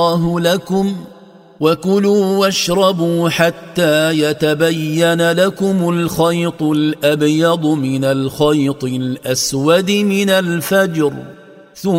الله لكم وكلوا واشربوا حتى يتبين لكم الخيط الأبيض من الخيط الأسود من الفجر